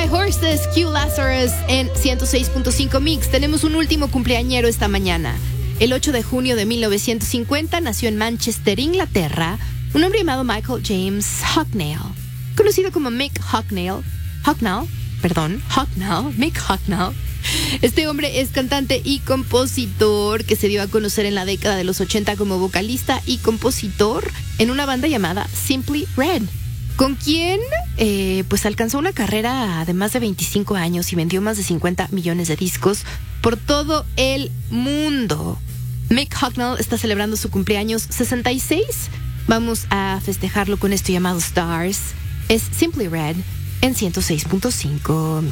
Horses, Q Lazarus en 106.5 Mix. Tenemos un último cumpleañero esta mañana. El 8 de junio de 1950 nació en Manchester, Inglaterra, un hombre llamado Michael James Hucknall, conocido como Mick Hucknall. Mick Hucknall. Este hombre es cantante y compositor que se dio a conocer en la década de los 80 como vocalista y compositor en una banda llamada Simply Red, con quien pues alcanzó una carrera de más de 25 años y vendió más de 50 millones de discos por todo el mundo. Mick Hucknall está celebrando su cumpleaños 66. Vamos a festejarlo con esto llamado Stars. Es Simply Red en 106.5.